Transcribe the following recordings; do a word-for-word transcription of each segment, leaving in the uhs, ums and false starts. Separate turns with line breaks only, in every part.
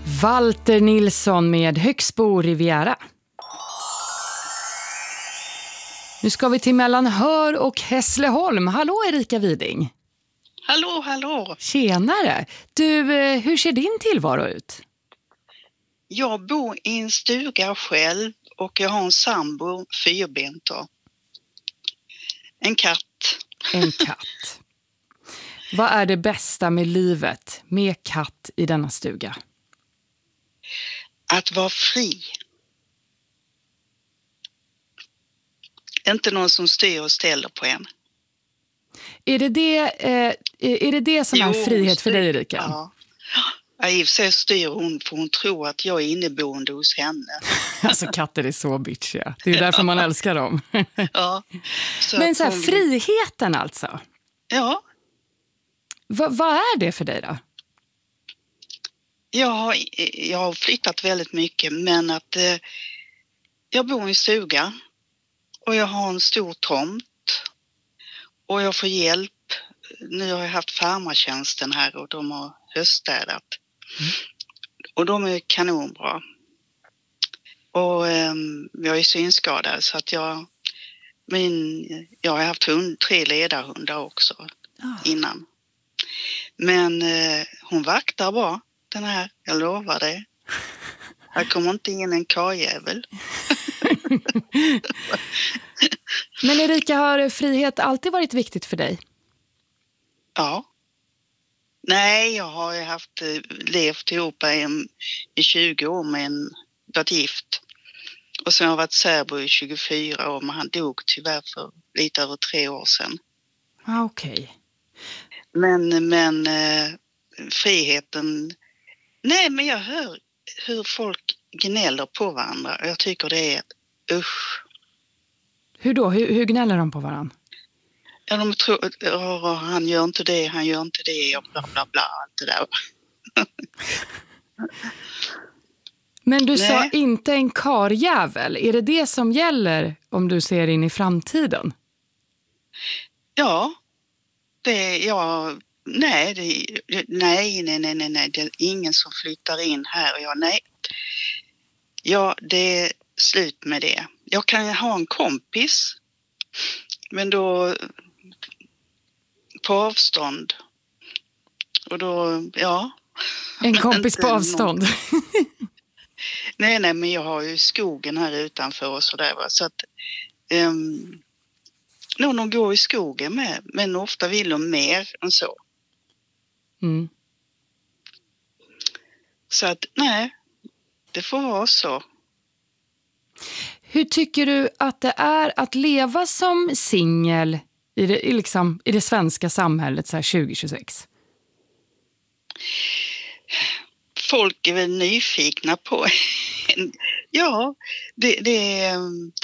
Walter Nilsson med Högsbo Riviera. Nu ska vi till Mellanhör och Hässleholm. Hallå Erika Widing.
Hallå, hallå.
Tjenare. Du, hur ser din tillvaro ut?
Jag bor i en stuga själv och jag har en sambo, fyrbenter. En katt.
En katt. Vad är det bästa med livet med katt i denna stuga?
Att vara fri. Inte någon som styr och ställer på en.
Är det det, eh, är det, det som
Jo,
är frihet för
styr,
dig, Erika?
Ja. Ja, i och för sig styr hon för hon tror att jag är inneboende hos henne.
Alltså katter är så bitchiga. Det är därför man älskar dem.
Ja. Så
Men så här,
hon...
friheten alltså.
Ja.
Va, vad är det för dig då?
Jag har, jag har flyttat väldigt mycket, men att eh, jag bor i en stuga och jag har en stor tomt och jag får hjälp. Nu har jag haft farmartjänsten här och de har höststädat. Mm. Och de är kanonbra. Och eh, jag är synskadad så att jag, min, jag har haft hund, tre ledarhundar också oh. innan. Men eh, hon vaktar bra. Den här, jag lovar det. Här kommer inte in en karjävel.
Men Erika, har frihet alltid varit viktigt för dig?
Ja. Nej, jag har ju haft levt ihop i, i tjugo år med en, varit gift. Och sen har jag varit särbo i tjugofyra år, men han dog tyvärr för lite över tre år sedan.
Ah, okej. Okay.
Men, men eh, friheten... Nej, men jag hör hur folk gnäller på varandra. Jag tycker det är usch.
Hur då? Hur, hur gnäller de på varandra?
Ja, de tror att han gör inte det, han gör inte det och bla bla bla. Allt det där.
Men du
Nej.
sa inte en karjävel. Är det det som gäller om du ser in i framtiden?
Ja, det ja, nej, det, nej, nej, nej, nej, nej, det är ingen som flyttar in här och jag, nej. Ja, det är slut med det. Jag kan ha en kompis, men då på avstånd. Och då, ja.
En kompis på avstånd?
Någon... nej, nej, men jag har ju skogen här utanför och sådär. Så att um, någon går i skogen med, men ofta vill de mer än så.
Mm.
Så att, nej, det får vara så.
Hur tycker du att det är att leva som singel i det, liksom, i det svenska samhället så här tjugo tjugosex?
Folk är väl nyfikna på ja, det, det, är,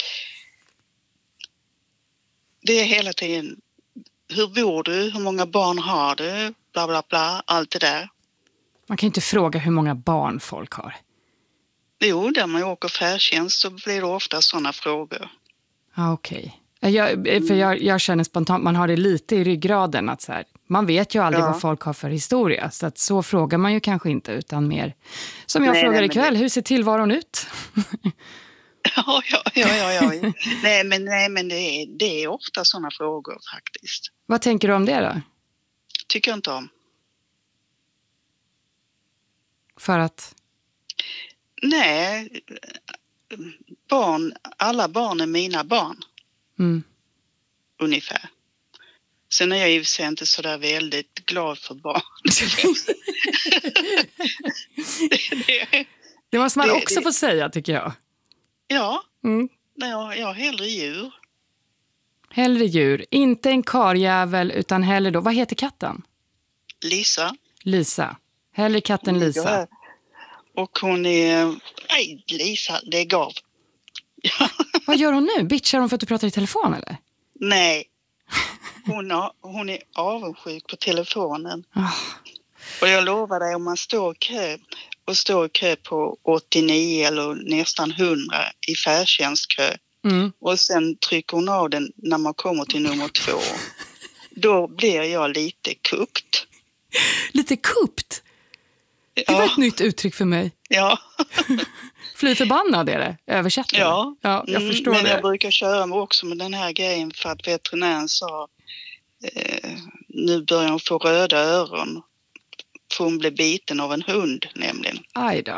det är hela tiden hur bor du, hur många barn har du, bla bla bla, allt det där.
Man kan inte fråga hur många barn folk har.
Jo, där man åker färdtjänst så blir det ofta sådana frågor.
Ja, okej. Okay. Jag, för jag, jag känner spontant, man har det lite i ryggraden att så här, man vet ju aldrig ja. vad folk har för historia. Så att så frågar man ju kanske inte utan mer. Som jag nej, frågar nej, ikväll, det... hur ser tillvaron ut?
ja, ja, ja, ja, ja. nej, men, nej, men det är, det är ofta sådana frågor faktiskt.
Vad tänker du om det då?
Tycker jag inte om.
För att?
Nej, barn, alla barn är mina barn.
Mm.
Ungefär. Sen är jag ju inte så där väldigt glad för barn.
det, det, det måste man det, också det, få säga, tycker jag.
Ja,
mm.
jag, jag har hellre djur.
Hellre djur. Inte en karjävel utan hellre då. Vad heter katten?
Lisa.
Lisa. Hellre katten Lisa.
Och hon är... Nej, Lisa, det är gav.
Vad gör hon nu? Bitchar hon för att du pratar i telefon, eller?
Nej. Hon, har, hon är avundsjuk på telefonen.
Oh.
Och jag lovar dig, om man står i kö och står i kö på åttionio eller nästan hundra i färdtjänstkö mm. och sen trycker hon av den när man kommer till nummer två. Då blir jag lite kupt.
Lite kupt? Det var ja. ett nytt uttryck för mig.
Ja.
Fly förbannad är det, översätter.
Ja,
ja jag
mm,
förstår
men
det.
jag brukar köra mig också med den här grejen för att veterinären sa eh, nu börjar hon få röda öron. För hon blev biten av en hund nämligen.
Aj då.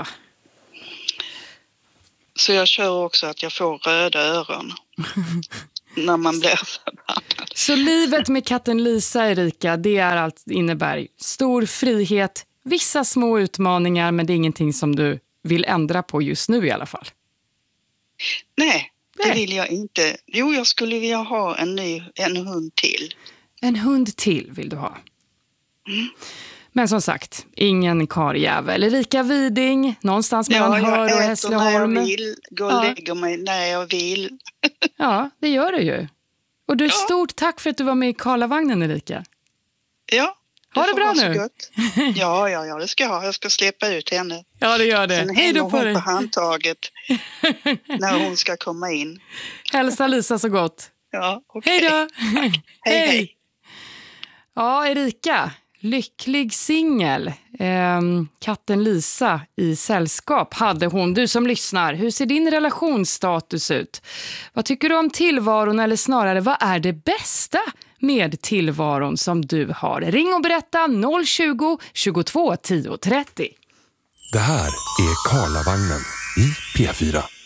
Så jag kör också att jag får röda öron när man blir förbannad.
Så livet med katten Lisa, Erika, det är allt, innebär stor frihet, vissa små utmaningar, men det är ingenting som du vill ändra på just nu i alla fall.
Nej, det
Nej.
vill jag inte. Jo, jag skulle vilja ha en ny en hund till.
En hund till vill du ha.
Mm.
Men som sagt, ingen karjävel. Erika Widing, någonstans mellan
Ja,
Hör och
jag äter
Hässleholm.
när jag vill, går och
Ja.
lägger mig när jag vill.
Ja, det gör du ju. Och du,
Ja.
stort tack för att du var med i Karlavagnen, Erika.
Ja,
Ha det
får
bra
vara så
nu.
gott. Ja, ja, ja, det ska jag ha. Jag ska släppa ut henne.
Ja, det gör det.
Sen
Hej
hänger
då på
hon
dig.
på handtaget när hon ska komma in.
Hälsa Lisa så gott.
Ja, okej.
Hej då.
Hej, hej.
Ja, Erika, lycklig singel. Ehm, katten Lisa i sällskap hade hon. Du som lyssnar, hur ser din relationsstatus ut? Vad tycker du om tillvaron, eller snarare vad är det bästa med tillvaron som du har? Ring och berätta noll tjugo, tjugotvå, tio trettio.
Det här är Karlavagnen i P fyra.